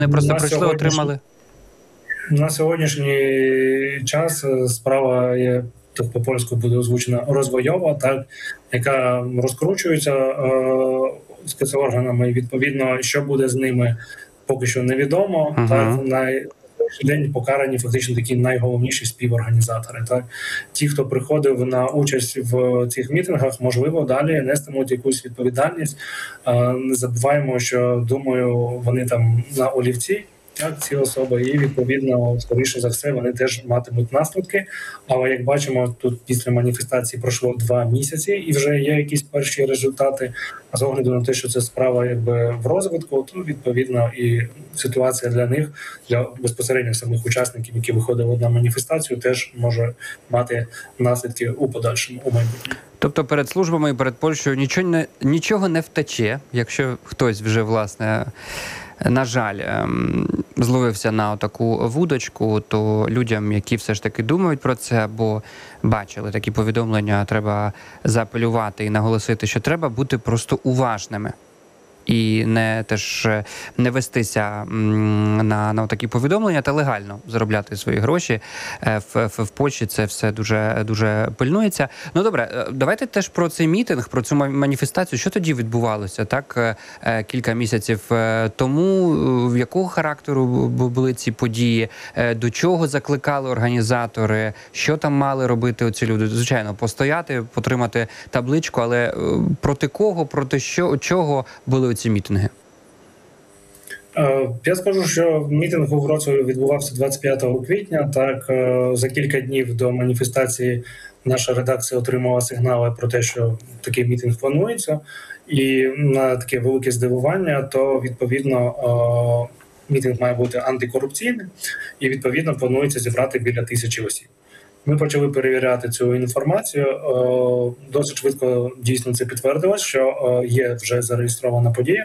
Вони просто На прийшли, отримали. На сьогоднішній час справа є, так по-польську буде озвучена, розвойова, так, яка розкручується спецорганами. І відповідно, що буде з ними, поки що невідомо. Так, на день покарані фактично такі найголовніші співорганізатори. Так, ті, хто приходив на участь в цих мітингах, можливо, далі нестимуть якусь відповідальність. Не забуваємо, що, думаю, вони там на олівці. Так, ці особи, і відповідно, скоріше за все, вони теж матимуть наслідки. Але як бачимо, тут після маніфестації пройшло 2 місяці, і вже є якісь перші результати. А з огляду на те, що це справа якби в розвитку, то відповідно і ситуація для них, для безпосередньо самих учасників, які виходили на маніфестацію, теж може мати наслідки у подальшому у майбутньому. Тобто перед службами і перед Польщею нічого не втече, якщо хтось вже, власне, на жаль, зловився на таку вудочку, то людям, які все ж таки думають про це або бачили такі повідомлення, треба заапелювати і наголосити, що треба бути просто уважними. І не вестися на такі повідомлення та легально заробляти свої гроші. В Польщі це все дуже пильнується. Ну добре, давайте теж про цей мітинг, про цю маніфестацію. Що тоді відбувалося, так, кілька місяців тому? В якого характеру були ці події? До чого закликали організатори? Що там мали робити оці люди? Звичайно, постояти, потримати табличку, але проти кого, проти чого були ці мітинги? Я скажу, що мітинг у Вроцлаві відбувався 25 квітня. Так, за кілька днів до маніфестації наша редакція отримала сигнали про те, що такий мітинг планується. І на таке велике здивування, то відповідно мітинг має бути антикорупційним і відповідно планується зібрати біля 1000 осіб. Ми почали перевіряти цю інформацію. Досить швидко дійсно це підтвердилось, що є вже зареєстрована подія.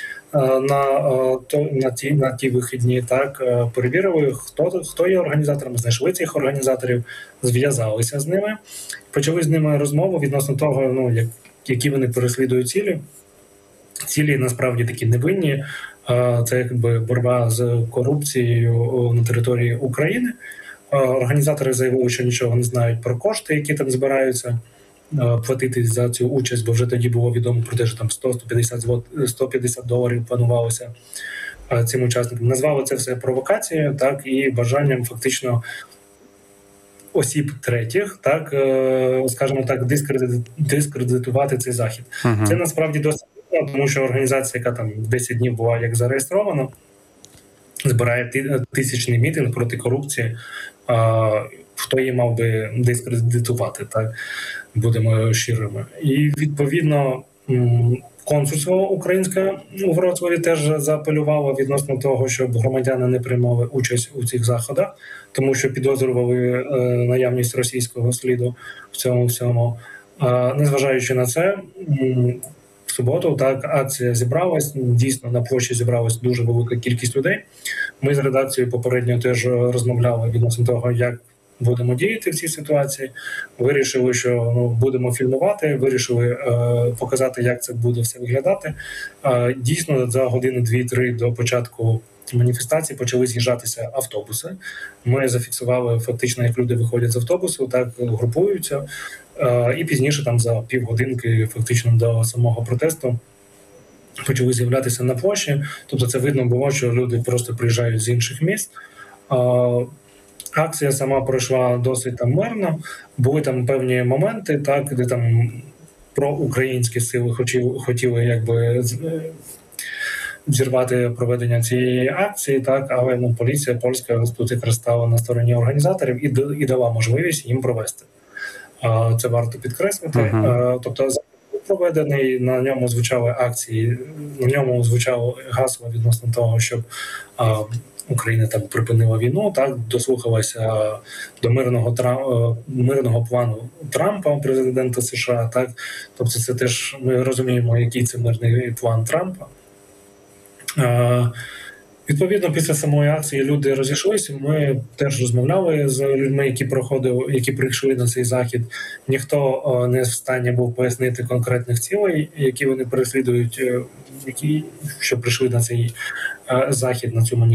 На ті вихідні так перевірили, хто є організаторами, знайшли цих організаторів, зв'язалися з ними, почали з ними розмову відносно того, які вони переслідують цілі. Цілі насправді такі невинні. Це якби боротьба з корупцією на території України. Організатори заявили, що нічого не знають про кошти, які там збираються платити за цю участь, бо вже тоді було відомо про те, що там $150 планувалося цим учасникам. Назвали це все провокацією, так, і бажанням фактично осіб третіх, так, скажімо так, дискредитувати цей захід. Це насправді досить дивно, тому що організація, яка там 10 днів була як зареєстрована, збирає 1000-ний мітинг проти корупції. Хто її мав би дискредитувати, так, будемо щирими. І відповідно консульство українське у Вроцлаві теж заапелювало відносно того, щоб громадяни не приймали участь у цих заходах, тому що підозрювали наявність російського сліду в цьому всьому. Незважаючи на це, в суботу так акція зібралась. Дійсно, на площі зібралась дуже велика кількість людей. Ми з редакцією попередньо теж розмовляли відносно того, як будемо діяти в цій ситуації. Вирішили, що будемо фільмувати, вирішили показати, як це буде все виглядати. Дійсно, за години 2-3 до початку маніфестації почали з'їжджатися автобуси. Ми зафіксували фактично, як люди виходять з автобусу, так групуються. І пізніше, там за півгодинки, фактично до самого протесту, почали з'являтися на площі. Тобто це видно було, що люди просто приїжджають з інших міст. Акція сама пройшла досить там мирно. Були там певні моменти, так, де там проукраїнські сили хотіли якби зірвати проведення цієї акції, так, але поліція польська тут якраз стала на стороні організаторів і дала можливість їм провести. Це варто підкреслити. Тобто проведений, на ньому звучали акції, на ньому звучало гасло відносно того, щоб Україна там припинила війну, так, дослухалася до мирного плану Трампа, президента США, так. Тобто це теж ми розуміємо, який це мирний план Трампа. Відповідно, після самої акції люди розійшлися. Ми теж розмовляли з людьми, які прийшли на цей захід. Ніхто не в стані був пояснити конкретних цілей, які вони переслідують, що прийшли на цей захід, на цю маніфестацію.